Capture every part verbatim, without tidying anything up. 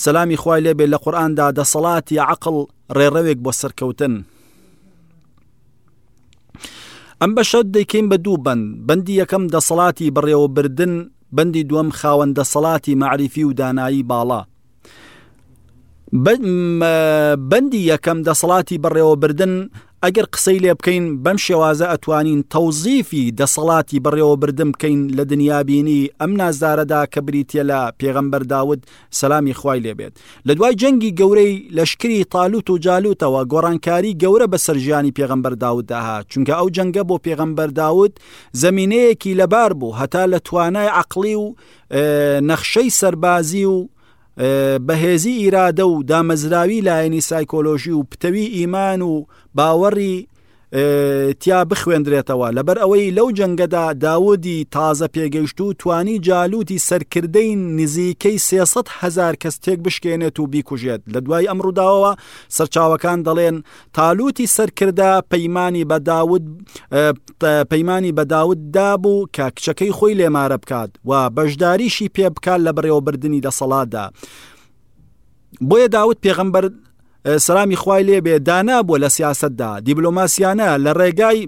سەلامی خوای لێبێ لە قورئاندا دەسەڵاتی عەقڵ ڕێڕەوێک بۆ سەرکەوتن. ئەم بەشە دەیکەین بە دوو بەند. بەندی یەکەم دەسەڵاتی بڕێوەبردن، بەندی دووەم خاوەن دەسەڵاتی معریفی و دانایی باڵا. بەندی یەکەم دەسەڵاتی بڕێوەبردن ئەگەر قسەی لێ بکەین بەم شێوازە ئەتوانین تەوزیفی دەسەڵاتی بڕێوەبردن بکەین لە دنیابینی ئەم نازدارەدا کە بریتیە لە پێغەمبەر داود سەلامی خوای لێبێت. لە دوای جەنگی گەورەی لەشکری تالوت و جالوتەوە گۆڕانکاری گەورە بەسەر ژیانی پێغەمبەر داود داهات، چونکە ئەو جەنگە بۆ پێغەمبەر داود زەمینەیەکی لەبار بوو هەتا لە توانای عەقڵی و نەخشەی سەربازی و بەهێزی ئیرادە و دامەزراوی لایەنی سایکۆلۆژی و پتەوی ئیمان و باوەڕی تیا بخوێندرێتەوە. لەبەر ئەوەی لەو جەنگەدا داودی تازە پێگەیشت و توانی جالوتی سەرکردەی نزیکەی سێسەد هەزار کەس تێک بشکێنێت و بیکوژێت. لە دوای ئەم ڕووداوەوە سەرچاوەکان دەڵێن تالوتی سەرکردە پەیمانی بە داود پەیمانی بە داود دابوو کە کچەکەی خۆی لێمارە بکات و بەشداریشی پێ بکات لە بڕێوەبردنی دەسەڵاتدا. بۆیە داود پێغەمبەر سەلامی خوای لێبێ دانا بووە لە سیاسەتدا، دیبلۆماسیانە لە ڕێگای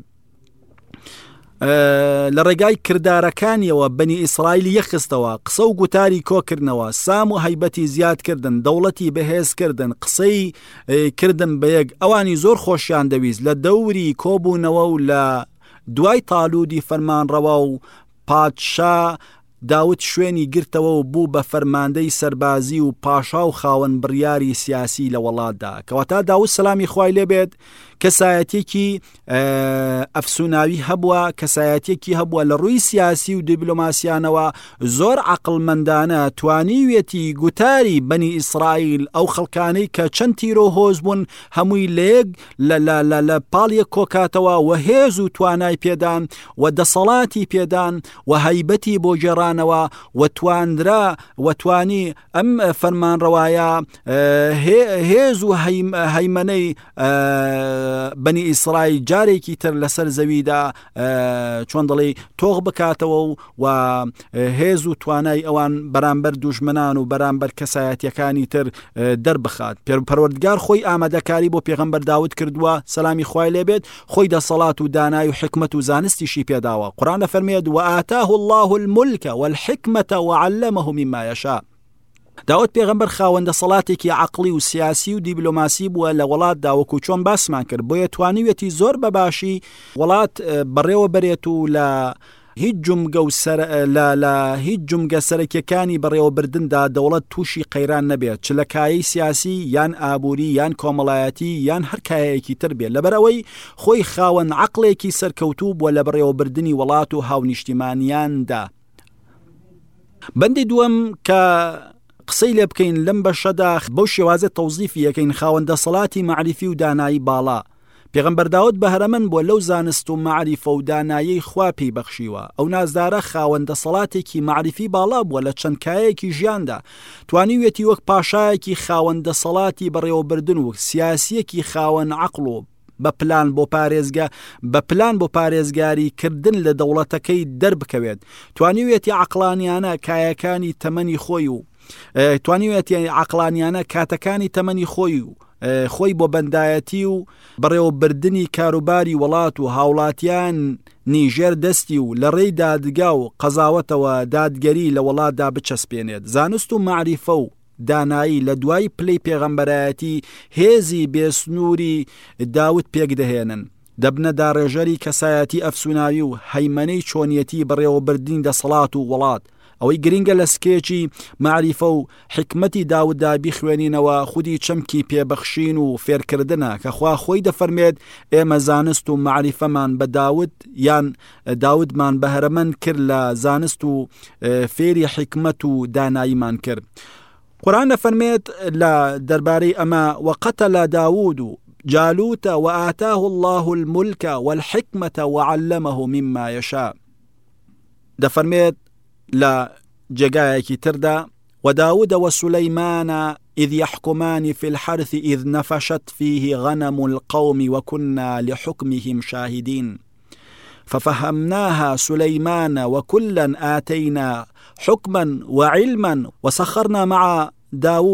لە ڕێگای کردارەکانیەوە بەنی ئیسرائیل یەخستەوە، قسە و گوتاری کۆکردنەوە، سام و هەیبەتی زیادکردن، دەوڵەتی بەهێزکردن، قسەی کردن بە یەک. ئەوانی زۆر خۆشیان دەویست لە دەوری کۆبوونەوە و لە دوای تالودی فەرمانڕەوە و پادشا داود شوێنی گرتەوە و بوو بە فەرماندەی سەربازی و پاشا و خاوەن بڕیاری سیاسی لە وڵاتدا. کەواتە داود سەلامی خوای لێبێت کەسایەتێکی ئەفسوناوی هەبووە، کەسایەتێکی هەبووە لە ڕووی سیاسی و دیبلۆماسیانەوە زۆر عەقڵمەندانە توانیوێتی گوتاری بەنی ئیسرائیل ئەو خەڵکانەی کە چەند تیرۆ هۆز بوون هەمووی لێک لە پاڵیەک کۆکاتەوە و هێز و توانای پێدان و دەسەڵاتی پێدان و هەیبەتی بۆ جێڕانەوە و تواندرا و توانی ئەم فەرمانڕەوایە هێز و هەیمەنەی بەنی ئیسرائیل جارێکی تر لەسەر زەویدا چۆن دەڵێ تۆغ بکاتەوە و هێز و توانای ئەوان بەرامبەر دوژمنان و بەرامبەر کەسایەتیەکانی تر دەربخات. پەروەردگار خۆی ئامادەکاری بۆ پێغەمبەر داود کردووە سەلامی خوای لێبێت، خۆی دەسەڵات و دانای و حکمت و زانستیشی پێداوە. قورئان دەفەرمێت وآتاه الله الملك والحکمة وعلمه مما يشاء. داود پێغەمبەر خاوەندە سەڵاتێکی عەقڵی و سیاسی و دیبلۆماسی بووە لە وڵاتدا وەکو چۆن باسمان کرد، بۆیە توانیوێتی زۆر بەباشی وڵات بەڕێوە بەرێت و لە هیچ جومگە و لە هیچ جومگە سەرەکیەکانی بەڕێوەبردندا دەوڵەت تووشی قەیران نەبێت، چ لە کایەی سیاسی یان ئابووری یان کۆمەڵایەتی یان هەر کایەیەکی تر بێت. لەبەرەوەی خۆی خاوەن عەقڵێکی سەرکەوتوو بووە لە بەڕێوەبردنی وڵات و هاونیشتیمانیاندا. بەندی دووەم کە قسەی لێ بکەین لەم بەشەدا بەو شێوازە تەوزیفی یەکەین خاوەندە سەڵاتی معریفی و دانایی باڵا. پێغەمبەر داود بەهرەمەند بۆ لەو زانست و معریفە و دانایی خوا پێی بەخشیوە. ئەو نازدارە خاوەندە سەڵاتێکی معریفی باڵا بووە لە چەند کایەکی ژیاندا، توانیوێتی وەک پاشایەکی خاوەندە سەڵاتی بەڕێوەبردن و سیاسیەکی خاوەن عەقڵ و بە پلان بۆ پارێزگا بە پلان بۆ پارێزگاری کردن لە دەوڵەتەکەی دەربکەوێت. توانیوێتی عەقلانیانە کایەکانی تەمەنی خۆی و توانیوێتی عەقلانیانە کاتەکانی تەمەنی خۆی و خۆی بۆ بەندایەتی و بەڕێوەبردنی کاروباری وڵات و هاوڵاتیان نیژێر دەستی و لە ڕێی دادگا و قەزاوەتەوە دادگەری لە وڵاتدا بچەسپێنێت. زانست و معریفە و دانایی لە دوای پلەی پێغەمبەرایەتی هێزی بێسنووری داود پێک دەهێنن، دەبنە داڕێژەری کەسایەتی ئەفسوناوی و هەیمەنەی چۆنیەتی بەڕێوەبردنی دەسەڵات و وڵات. ئەوەی گرنگە لە سکێکی معریفە و حکمەتی داوددا بیخوێنینەوە خودی چەمکی پێبەخشین و فێرکردنە کە خوا خۆی دەفەرمێت ئێمە زانست و معریفەمان بە داود یان داودمان بەهرەمەند کرد لە زانست و فێری حکمت و داناییمان کرد. قورئان دەفەرمێت لە دەربارەی ئەمە وەقەتەلە داود و جالوت وآتاه الله الملك والحكمة وعلمه مما يشاء. دەفەرمێت لا جگایەکی تردا وداود وسليمان إذ يحكمان في الحرث إذ نفشت فيه غنم القوم وكنا لحكمهم شاهدين ففهمناها سليمان وكلا آتينا حكما وعلما وسخرنا مع داود